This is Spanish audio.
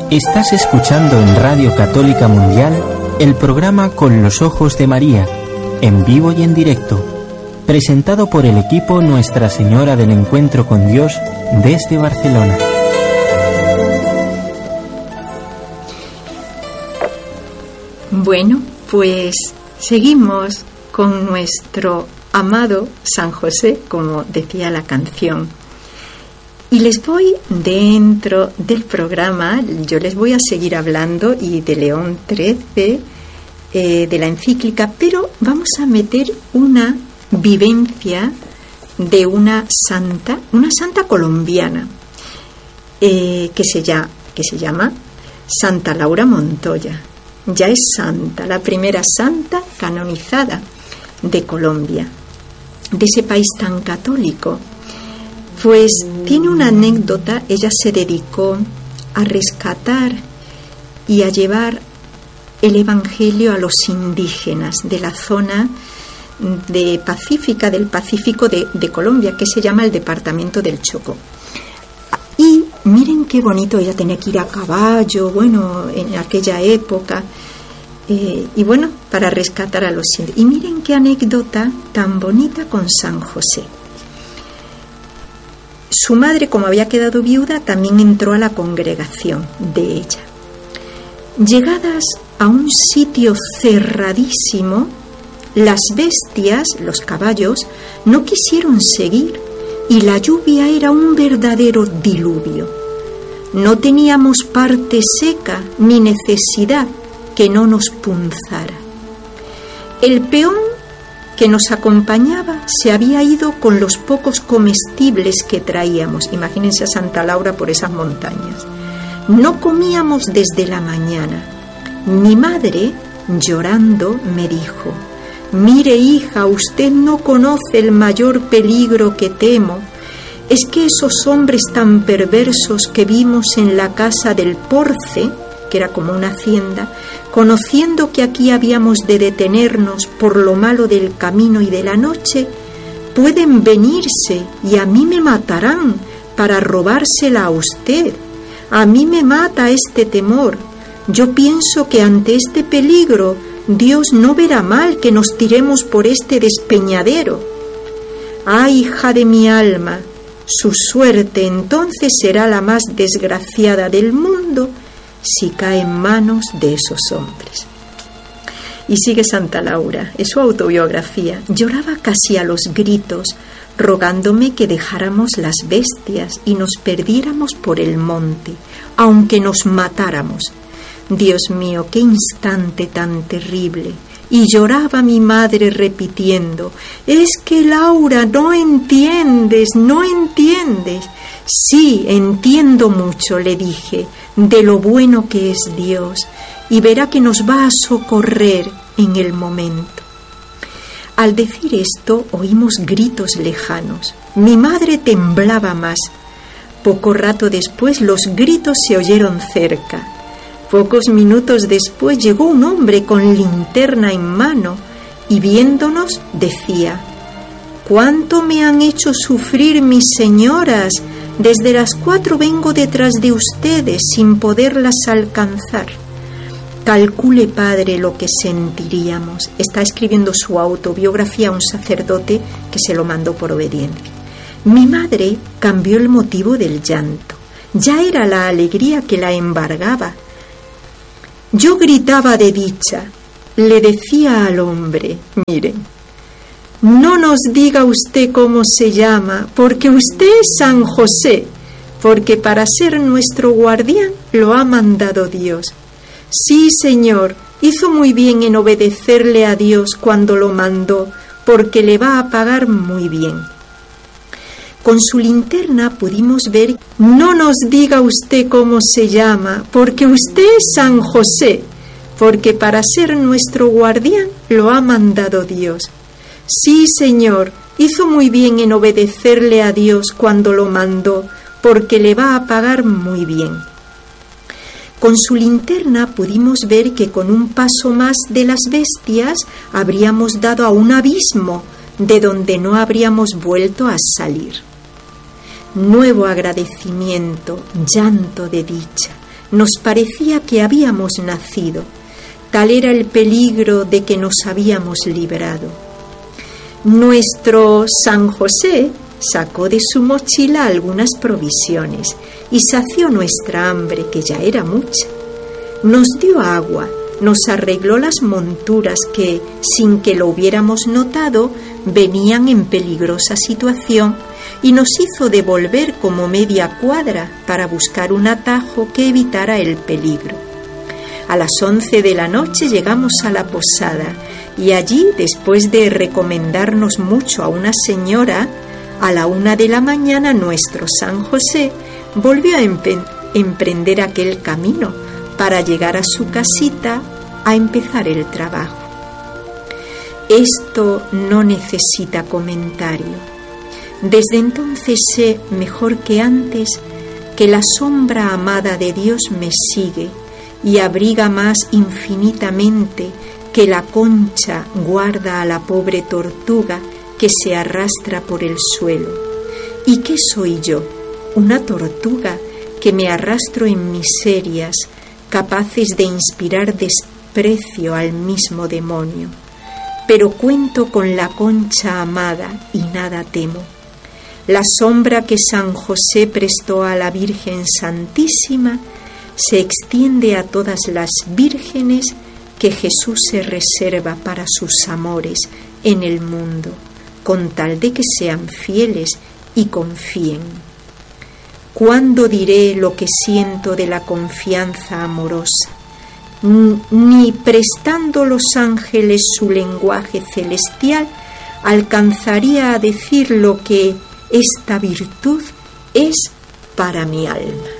Estás escuchando en Radio Católica Mundial el programa Con los Ojos de María, en vivo y en directo, presentado por el equipo Nuestra Señora del Encuentro con Dios desde Barcelona. Bueno, pues seguimos con nuestro amado San José, como decía la canción. Y les voy, dentro del programa, yo les voy a seguir hablando y de León XIII, de la encíclica, pero vamos a meter una vivencia de una santa colombiana, que se llama Santa Laura Montoya. Ya es santa, la primera santa canonizada de Colombia, de ese país tan católico. Pues tiene una anécdota. Ella se dedicó a rescatar y a llevar el Evangelio a los indígenas de la zona del Pacífico de Colombia, que se llama el departamento del Chocó. Y miren qué bonito, ella tenía que ir a caballo, bueno, en aquella época, y bueno, para rescatar a los indígenas. Y miren qué anécdota tan bonita con San José. Su madre, como había quedado viuda, también entró a la congregación de ella. Llegadas a un sitio cerradísimo, las bestias, los caballos, no quisieron seguir y la lluvia era un verdadero diluvio. No teníamos parte seca ni necesidad que no nos punzara. El peón que nos acompañaba se había ido con los pocos comestibles que traíamos. Imagínense a Santa Laura por esas montañas. No comíamos desde la mañana. Mi madre, llorando, me dijo: «Mire, hija, usted no conoce el mayor peligro que temo. Es que esos hombres tan perversos que vimos en la casa del Porce», que era como una hacienda, «conociendo que aquí habíamos de detenernos por lo malo del camino y de la noche, pueden venirse y a mí me matarán para robársela a usted. A mí me mata este temor. Yo pienso que ante este peligro Dios no verá mal que nos tiremos por este despeñadero. ¡Ay, hija de mi alma! Su suerte entonces será la más desgraciada del mundo si cae en manos de esos hombres». Y sigue Santa Laura, es su autobiografía. «Lloraba casi a los gritos, rogándome que dejáramos las bestias y nos perdiéramos por el monte, aunque nos matáramos. Dios mío, qué instante tan terrible». Y lloraba mi madre repitiendo: «Es que, Laura, no entiendes, no entiendes». «Sí, entiendo mucho», le dije, «de lo bueno que es Dios, y verá que nos va a socorrer en el momento». Al decir esto, oímos gritos lejanos. Mi madre temblaba más. Poco rato después, los gritos se oyeron cerca. Pocos minutos después llegó un hombre con linterna en mano y viéndonos decía: «¿Cuánto me han hecho sufrir mis señoras? Desde las 4 vengo detrás de ustedes sin poderlas alcanzar». Calcule, padre, lo que sentiríamos. Está escribiendo su autobiografía a un sacerdote que se lo mandó por obediencia. Mi madre cambió el motivo del llanto. Ya era la alegría que la embargaba. Yo gritaba de dicha. Le decía al hombre: «Miren, no nos diga usted cómo se llama, porque usted es San José, porque para ser nuestro guardián lo ha mandado Dios. Sí, Señor, hizo muy bien en obedecerle a Dios cuando lo mandó, porque le va a pagar muy bien». Con su linterna pudimos ver: «No nos diga usted cómo se llama, porque usted es San José, porque para ser nuestro guardián lo ha mandado Dios. Sí, Señor, hizo muy bien en obedecerle a Dios cuando lo mandó, porque le va a pagar muy bien». Con su linterna pudimos ver que con un paso más de las bestias habríamos dado a un abismo de donde no habríamos vuelto a salir. Nuevo agradecimiento, llanto de dicha. Nos parecía que habíamos nacido. Tal era el peligro de que nos habíamos librado. Nuestro San José sacó de su mochila algunas provisiones y sació nuestra hambre, que ya era mucha. Nos dio agua, nos arregló las monturas que, sin que lo hubiéramos notado, venían en peligrosa situación, y nos hizo devolver como media cuadra para buscar un atajo que evitara el peligro. A las 11 de la noche llegamos a la posada, y allí, después de recomendarnos mucho a una señora, a la 1 de la mañana nuestro San José volvió a emprender aquel camino para llegar a su casita a empezar el trabajo. Esto no necesita comentario. Desde entonces sé, mejor que antes, que la sombra amada de Dios me sigue y abriga más infinitamente que la concha guarda a la pobre tortuga que se arrastra por el suelo. ¿Y qué soy yo? Una tortuga que me arrastro en miserias, capaces de inspirar desprecio al mismo demonio. Pero cuento con la concha amada y nada temo. La sombra que San José prestó a la Virgen Santísima se extiende a todas las vírgenes que Jesús se reserva para sus amores en el mundo, con tal de que sean fieles y confíen. ¿Cuándo diré lo que siento de la confianza amorosa? Ni prestando los ángeles su lenguaje celestial alcanzaría a decir lo que esta virtud es para mi alma.